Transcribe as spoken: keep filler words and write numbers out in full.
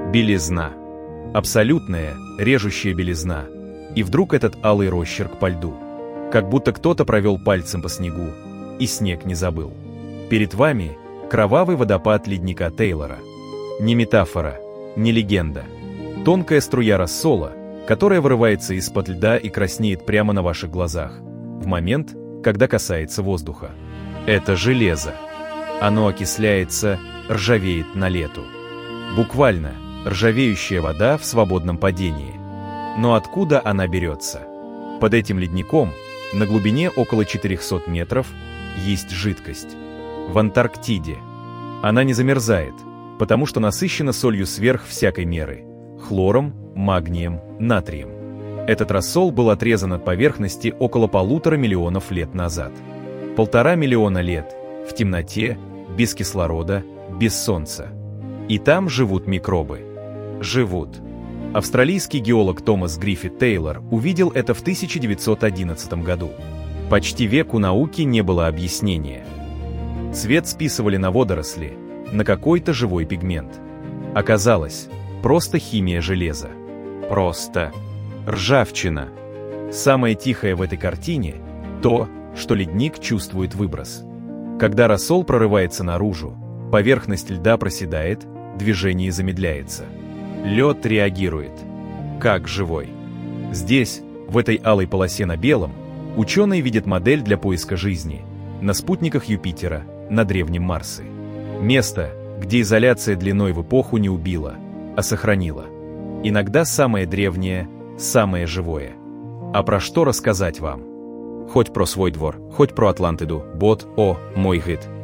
Белизна. Абсолютная, режущая белизна. И вдруг этот алый росчерк по льду. Как будто кто-то провел пальцем по снегу, и снег не забыл. Перед вами кровавый водопад ледника Тейлора. Не метафора, не легенда. Тонкая струя рассола, которая вырывается из-под льда и краснеет прямо на ваших глазах, в момент, когда касается воздуха. Это железо. Оно окисляется, ржавеет на лету. Буквально, ржавеющая вода в свободном падении. Но откуда она берется? Под этим ледником, на глубине около четырехсот метров, есть жидкость. В Антарктиде. Она не замерзает, потому что насыщена солью сверх всякой меры. Хлором, магнием, натрием. Этот рассол был отрезан от поверхности около полутора миллионов лет назад. Полтора миллиона лет в темноте, без кислорода, без солнца. И там живут микробы. Живут. Австралийский геолог Томас Гриффит Тейлор увидел это в тысяча девятьсот одиннадцатом году. Почти век у науки не было объяснения. Цвет списывали на водоросли, на какой-то живой пигмент. Оказалось, просто химия железа. Просто ржавчина. Самое тихое в этой картине – то, что ледник чувствует выброс. Когда рассол прорывается наружу, поверхность льда проседает, движение замедляется. Лед реагирует. Как живой. Здесь, в этой алой полосе на белом, ученые видят модель для поиска жизни на спутниках Юпитера, на древнем Марсе. Место, где изоляция длиной в эпоху не убила, а сохранила. Иногда самое древнее, самое живое. А про что рассказать вам? Хоть про свой двор, хоть про Атлантиду, бот, о, мой гид.